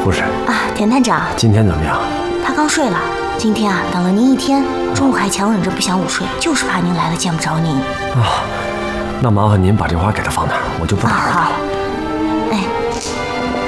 护士啊，田探长， 今天怎么样？ 他刚睡了。今天啊，等了您一天，中午还强忍着不想午睡，就是怕您来了见不着您。 啊，那麻烦您把这花给他放那儿，我就不打扰他了。